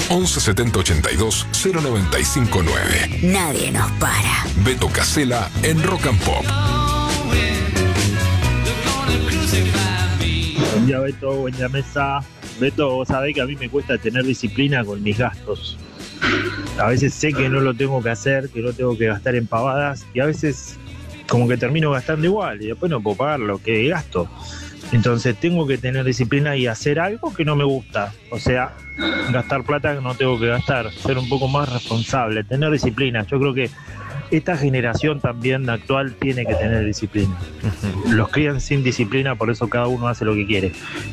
11 70 82 0959. Nadie nos para. Beto Casella en Rock and Pop. Buen día, Beto, buen día, mesa. Beto, vos sabés que a mí me cuesta tener disciplina con mis gastos. A veces sé que no lo tengo que hacer, que no tengo que gastar en pavadas, y a veces como que termino gastando igual y después no puedo pagar lo que gasto. Entonces tengo que tener disciplina y hacer algo que no me gusta. O sea, gastar plata que no tengo que gastar, ser un poco más responsable, tener disciplina. Yo creo que esta generación también actual tiene que tener disciplina. Los crían sin disciplina, por eso cada uno hace lo que quiere.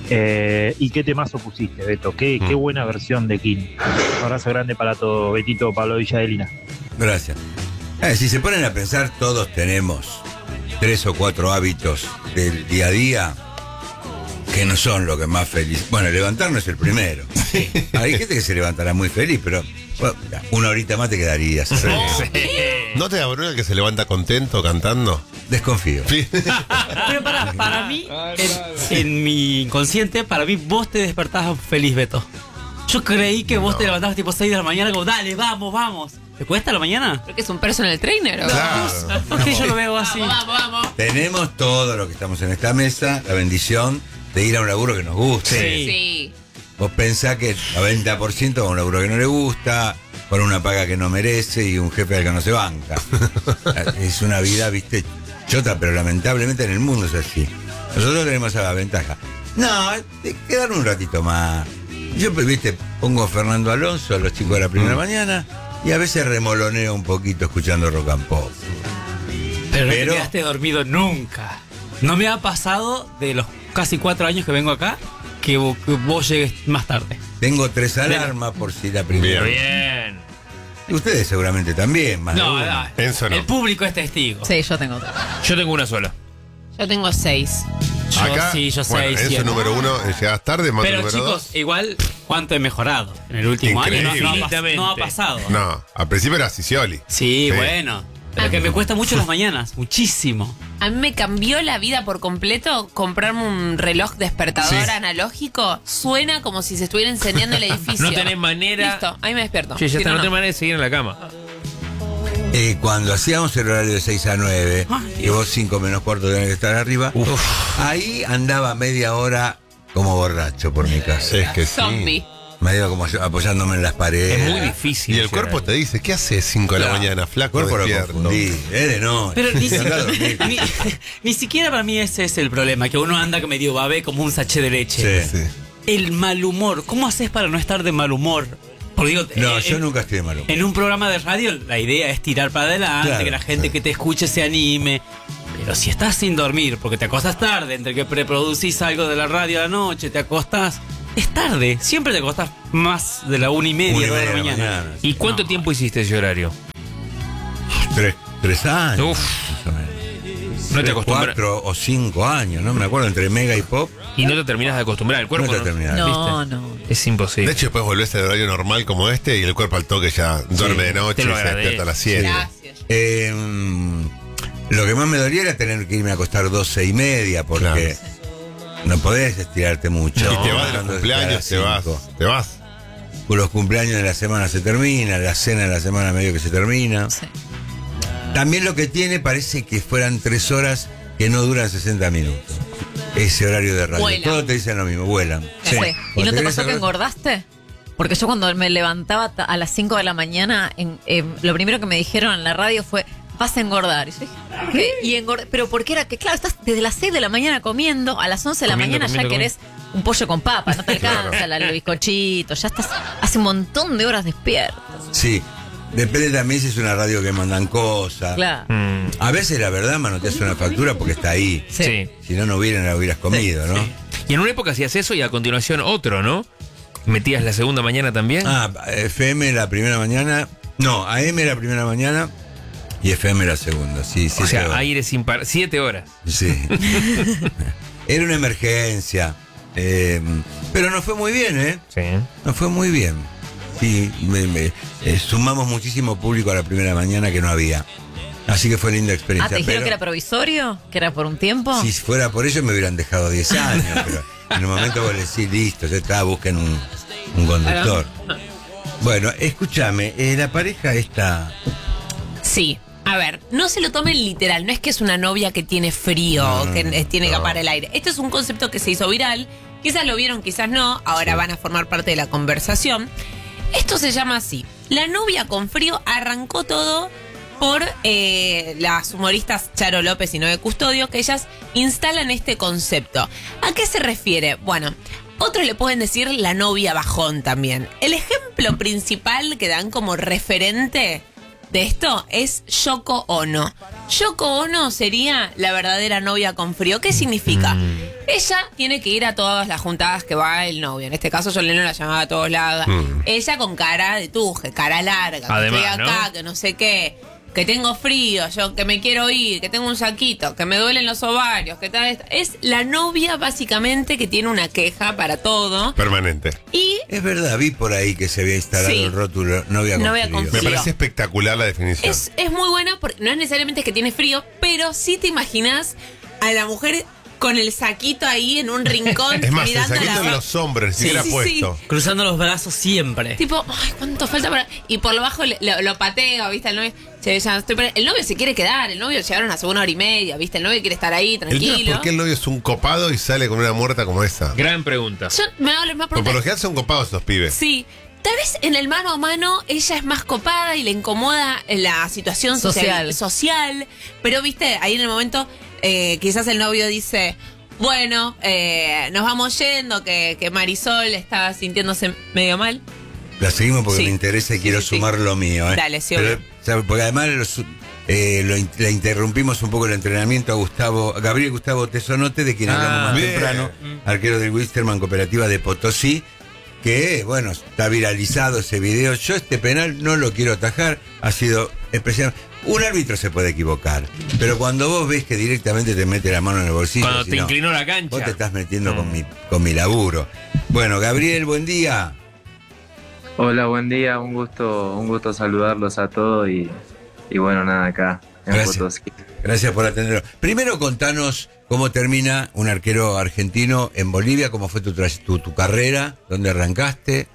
¿Y qué temazo pusiste, Beto? Qué buena versión de King. Un abrazo grande para todo, Betito, Pablo Villadelina. Gracias. Si se ponen a pensar, todos tenemos 3 o 4 hábitos del día a día que no son lo que más feliz. Bueno, levantarnos es el primero. Sí. Hay gente que se levantará muy feliz, pero bueno, una horita más te quedarías. Sí. ¿No te da bronca que se levanta contento cantando? Desconfío. Sí. Pero para mí, en mi inconsciente, para mí vos te despertabas feliz, Beto. Yo creí que vos te levantabas tipo 6 de la mañana como, dale, vamos. ¿Te cuesta la mañana? Creo que es un personal trainer. ¿O? Claro. Porque yo lo veo así. Vamos. Tenemos todo lo que estamos en esta mesa, la bendición de ir a un laburo que nos gusta. Sí. Vos pensás que el 90% va a un laburo que no le gusta, por una paga que no merece y un jefe al que no se banca. Es una vida, viste, chota, pero lamentablemente en el mundo es así. Nosotros tenemos esa ventaja. No, quedar un ratito más. Yo, viste, pongo a Fernando Alonso a los chicos de la primera mañana y a veces remoloneo un poquito escuchando rock and pop. Pero no te quedaste dormido nunca. No me ha pasado de los casi 4 años que vengo acá que vos llegues más tarde. Tengo 3 alarmas por si la primera. Bien. Y ustedes seguramente también, más de No, una. Eso no. El público es testigo. Sí, yo tengo 3. Yo tengo una sola. Yo tengo 6. Acá, yo bueno, 6, eso 7. número 1, llegas tarde, más Pero número chicos, 2. igual, ¿cuánto he mejorado en el último Increíble. año? Infinitamente. No ha pasado. No, al principio era Sicioli. Sí, bueno. Pero que me cuesta mucho las mañanas, muchísimo. A mí me cambió la vida por completo comprarme un reloj despertador Sí. analógico. Suena como si se estuviera encendiendo el edificio. No tenés manera. Listo, ahí me despierto. Che, ya Si está, no no, tenés manera de seguir en la cama. Cuando hacíamos el horario de 6 a 9, y vos 5 menos cuarto tenés que estar arriba, ahí andaba media hora como borracho por mi casa. Es que sí. Zombie. Me iba como yo, apoyándome en las paredes. Es muy difícil. Y el ese cuerpo horario. te dice, ¿qué haces 5 de la Claro. mañana? El Flaco, cuerpo lo despierto. confundí. De noche. Pero ni, Andá a dormir. ni siquiera para mí ese es el problema, que uno anda que medio babé como un sachet de leche. Sí. Sí. El mal humor, ¿cómo haces para no estar de mal humor? Porque digo, No, yo nunca estoy de malo. En un programa de radio la idea es tirar para adelante, Claro, que la gente que te escuche se anime. Pero si estás sin dormir, porque te acostás tarde, entre que preproducís algo de la radio a la noche, te acostás, es tarde. Siempre te acostás más de la 1:30, 2 de la mañana. ¿Y cuánto No. tiempo hiciste ese horario? 3 años. Uf. Más o menos. No te acostumbras. 4 o 5 años, no me acuerdo, entre Mega y Pop. Y no te terminas de acostumbrar. El cuerpo No te terminás. No, ¿viste? no. Es imposible. De hecho, después volvés al horario normal como este y el cuerpo al toque ya duerme de noche te y lo se agradezco. despierta a las 7. Gracias. Lo que más me dolía era tener que irme a acostar 12:30 porque no podés estirarte mucho. Y te vas de los Cuando cumpleaños, estar a 5. te vas. Los cumpleaños de la semana se terminan, la cena de la semana medio que se termina. Sí. También lo que tiene parece que fueran 3 horas que no duran 60 minutos. Ese horario de radio. Vuelan. Todos te dicen lo mismo, vuelan. Sí. ¿Y no Cuando te tenés pasó que el- engordaste? Porque yo cuando me levantaba a las 5 de la mañana, lo primero que me dijeron en la radio fue, vas a engordar. Y yo dije, ¿qué? Y pero porque era que, claro, estás desde las 6 de la mañana comiendo, a las 11 de la Comiendo, mañana ya comiendo, querés un pollo con papa, no te alcanza el bizcochito, ya estás hace un montón de horas despierto. Sí. Depende también si es una radio que mandan cosas. Claro. A veces la verdad manoteas una factura porque está ahí. Sí. Si no, no hubieran, la hubieras comido, ¿no? Y en una época hacías eso y a continuación otro, ¿no? ¿Metías la segunda mañana también? Ah, FM la primera mañana. No, AM la primera mañana y FM la segunda. Sí, o sea, horas. aire sin par. 7 horas. Sí. Era una emergencia. Pero nos fue muy bien, ¿eh? Sí. Nos fue muy bien. Sí, sumamos muchísimo público a la primera mañana que no había. Así que fue linda experiencia. ¿te dijeron pero que era provisorio? ¿Que era por un tiempo? si fuera por ello me hubieran dejado 10 años. Pero en un momento vos le decís, listo, ya está, busquen un conductor. Bueno, escúchame, la pareja esta... Sí. A ver, no se lo tomen literal, no es que es una novia que tiene frío, tiene que apagar el aire. Este es un concepto que se hizo viral, quizás lo vieron, quizás no, ahora van a formar parte de la conversación. Esto se llama así, la novia con frío. Arrancó todo por las humoristas Charo López y Noé Custodio, que ellas instalan este concepto. ¿A qué se refiere? Bueno, otros le pueden decir la novia bajón también. El ejemplo principal que dan como referente de esto es Yoko Ono. Yoko Ono sería la verdadera novia con frío. ¿Qué significa? Ella tiene que ir a todas las juntadas que va el novio. En este caso, John Lennon la llamaba a todos lados. Ella con cara de tuje, cara larga. Además, que estoy acá, ¿no? que no sé qué. Que tengo frío, yo que me quiero ir, que tengo un saquito, que me duelen los ovarios, que tal. Es la novia básicamente que tiene una queja para todo. Permanente. Y Es verdad, vi por ahí que se había instalado Sí. el rótulo novia con Me frío. frío. parece espectacular la definición. es muy buena porque no es necesariamente que tiene frío, pero sí te imaginas a la mujer con el saquito ahí en un rincón Es más, el mirando saquito la en los hombros, ni Sí, siquiera sí, puesto. Cruzando los brazos siempre. tipo, ay, cuánto falta para. Y por lo bajo lo pateo, ¿viste? El novio. Che, ya estoy el novio se quiere quedar, el novio llegaron hace 1 hora y media, ¿viste? El novio quiere estar ahí, El tema es tranquilo. por qué el novio es un copado y sale con una muerta como esa. Gran pregunta. Yo me hago la misma Porque por lo pregunta. general son copados esos pibes. Sí. Tal vez en el mano a mano ella es más copada y le incomoda la situación social. Pero, viste, ahí en el momento quizás el novio dice, bueno, nos vamos yendo, que Marisol está sintiéndose medio mal. La seguimos porque Sí. me interesa y Sí, quiero sí, sí. sumar lo mío. Dale, sí, Pero, obvio. ¿sabe? Porque además le interrumpimos un poco el entrenamiento a Gabriel Gustavo Tesonote, de quien hablamos más bien. temprano, arquero del Wilstermann Cooperativa de Potosí, que, bueno, está viralizado ese video. Yo este penal no lo quiero atajar, ha sido especial. Un árbitro se puede equivocar, pero cuando vos ves que directamente te mete la mano en el bolsillo, Cuando si te no, inclinó la cancha. vos te estás metiendo con mi laburo. Bueno, Gabriel, buen día. Hola, buen día, un gusto saludarlos a todos y bueno, nada, acá en Gracias. Potosí. Gracias por atenderlo. Primero contanos cómo termina un arquero argentino en Bolivia, cómo fue tu carrera, dónde arrancaste.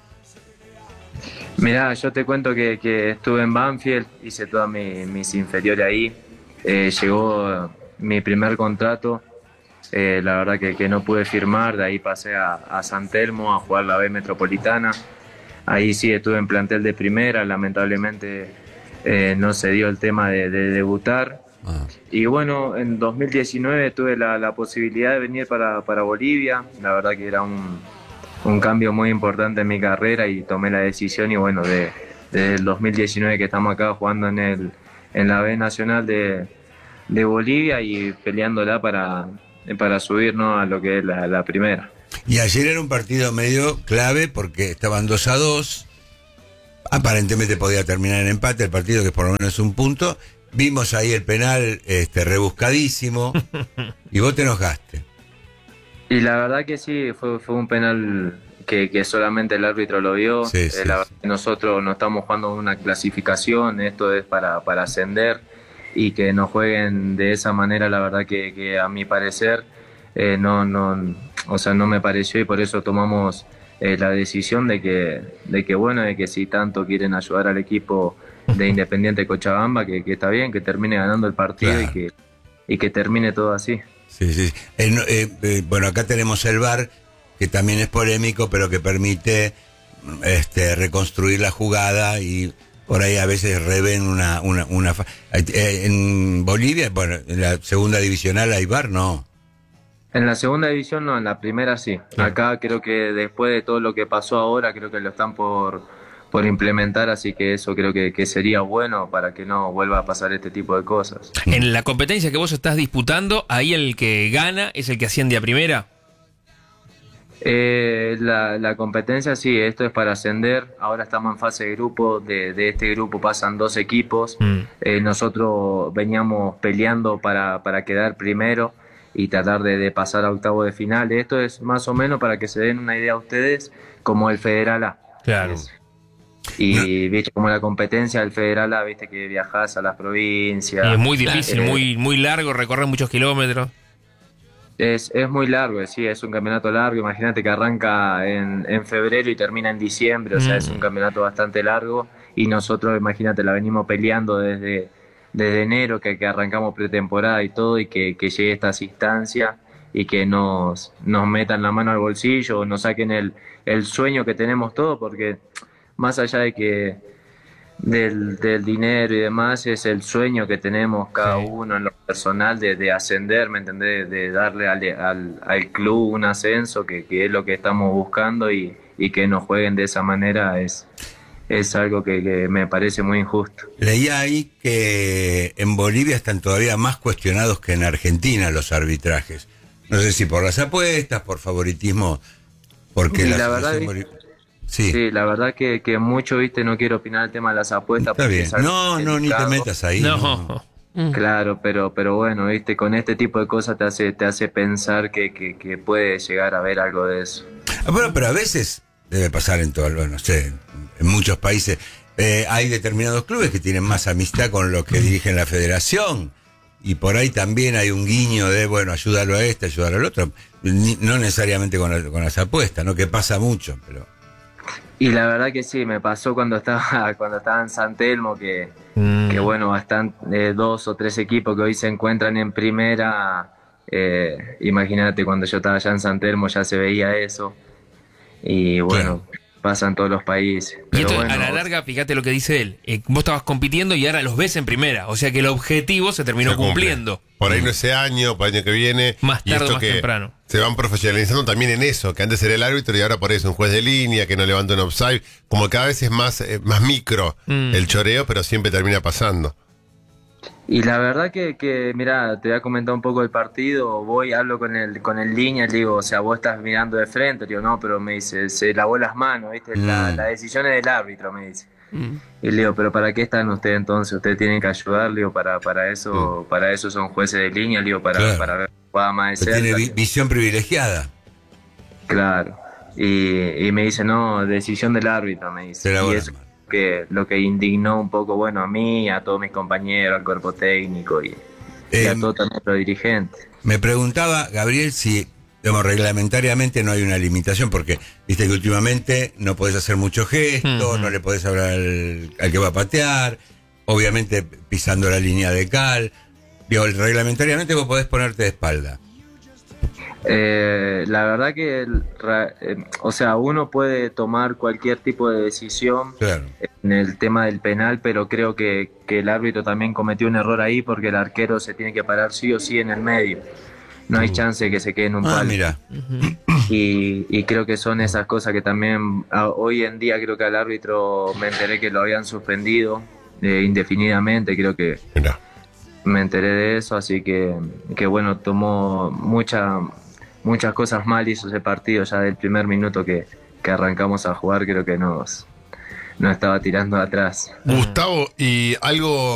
Mirá, yo te cuento que estuve en Banfield, hice todas mis inferiores ahí, llegó mi primer contrato, la verdad que no pude firmar, de ahí pasé a San Telmo a jugar la B Metropolitana, ahí sí estuve en plantel de primera, lamentablemente no se dio el tema de debutar. Y bueno, en 2019 tuve la posibilidad de venir para Bolivia, la verdad que era un cambio muy importante en mi carrera y tomé la decisión y bueno, desde el 2019 que estamos acá jugando en la B Nacional de Bolivia y peleándola para subirnos a lo que es la primera. Y ayer era un partido medio clave porque estaban 2-2. Aparentemente podía terminar en empate el partido, que es por lo menos un punto. Vimos ahí el penal rebuscadísimo y vos te enojaste. Y la verdad que sí, fue un penal que solamente el árbitro lo vio. Sí, sí. La verdad que nosotros no estamos jugando una clasificación, esto es para ascender y que nos jueguen de esa manera, la verdad que a mi parecer no me pareció y por eso tomamos la decisión de que si tanto quieren ayudar al equipo de Independiente Cochabamba, que está bien, que termine ganando el partido. Claro. y que termine todo así. Sí. Bueno, acá tenemos el VAR, que también es polémico, pero que permite reconstruir la jugada y por ahí a veces reven una en Bolivia, bueno, en la segunda divisional hay VAR, no. En la segunda división no, en la primera sí. Acá creo que después de todo lo que pasó ahora, creo que lo están por implementar, así que eso creo que sería bueno para que no vuelva a pasar este tipo de cosas. En la competencia que vos estás disputando, ahí el que gana es el que asciende a primera. La competencia sí, esto es para ascender. Ahora estamos en fase de grupo, de este grupo pasan 2 equipos. Nosotros veníamos peleando para quedar primero y tratar de pasar a octavo de final. Esto es más o menos para que se den una idea a ustedes, como el Federal A. Claro. Y viste como la competencia del Federal A, viste que viajás a las provincias. Y es muy difícil, muy largo, recorre muchos kilómetros. Es muy largo, sí, es un campeonato largo. Imagínate que arranca en febrero y termina en diciembre, o sea, es un campeonato bastante largo. Y nosotros, imagínate, la venimos peleando desde enero, que arrancamos pretemporada y todo, y que llegue a estas instancias y que nos metan la mano al bolsillo, nos saquen el sueño que tenemos todos, porque más allá de que del dinero y demás, es el sueño que tenemos cada uno en lo personal de ascender, ¿me entendés? De darle al club un ascenso, que es lo que estamos buscando, y que nos jueguen de esa manera es algo que me parece muy injusto. Leía ahí que en Bolivia están todavía más cuestionados que en Argentina los arbitrajes. No sé si por las apuestas, por favoritismo, porque la verdad, sí, la verdad que mucho, viste, no quiero opinar el tema de las apuestas. Está bien. No, ni te metas ahí. No. Claro, pero bueno, viste, con este tipo de cosas te hace pensar que puede llegar a haber algo de eso. Bueno, pero a veces debe pasar en todo, no sé, en muchos países. Hay determinados clubes que tienen más amistad con los que dirigen la federación, y por ahí también hay un guiño de, bueno, ayúdalo a este, ayúdalo al otro. No necesariamente con las apuestas, ¿no? Que pasa mucho, pero... Y la verdad que sí, me pasó cuando estaba en San Telmo, que bueno, bastante, 2 o 3 equipos que hoy se encuentran en primera. Imagínate, cuando yo estaba allá en San Telmo ya se veía eso. Y bueno, pasa en todos los países. Y Pero entonces, bueno, a la larga, fíjate lo que dice él. Vos estabas compitiendo y ahora los ves en primera. O sea que el objetivo se terminó cumpliendo. Por ahí no ese año, por el año que viene. Más y tarde o esto más que temprano. se van profesionalizando también en eso, que antes era el árbitro y ahora por eso un juez de línea, que no levanta un offside. Como cada vez es más micro el choreo, pero siempre termina pasando. y la verdad que mirá, te voy a comentar un poco el partido. Hablo con el línea, le digo, o sea, vos estás mirando de frente. Le digo, no, pero me dice, se lavó las manos, ¿viste? La decisión es del árbitro, me dice. Y le digo, pero ¿para qué están ustedes entonces? Ustedes tienen que ayudar, le digo, para eso son jueces de línea, le digo, para ver jugada más de cerca. Tiene visión privilegiada. Claro. Y me dice, no, decisión del árbitro, me dice. Y eso lo que indignó un poco, bueno, a mí, a todos mis compañeros, al cuerpo técnico y a todos también los dirigentes. Me preguntaba, Gabriel, si, digamos, reglamentariamente no hay una limitación, porque viste que últimamente no podés hacer mucho gesto, no le podés hablar al que va a patear, obviamente pisando la línea de cal. Digo, reglamentariamente vos podés ponerte de espalda. La verdad que, o sea, uno puede tomar cualquier tipo de decisión en el tema del penal, pero creo que el árbitro también cometió un error ahí, porque el arquero se tiene que parar sí o sí en el medio. No hay chance de que se quede en un palo. Mira. Y creo que son esas cosas que también hoy en día creo que al árbitro me enteré que lo habían suspendido indefinidamente, creo que me enteré de eso, así que bueno, tomó muchas cosas mal, hizo ese partido ya del primer minuto que arrancamos a jugar, creo que nos estaba tirando atrás. Gustavo, y algo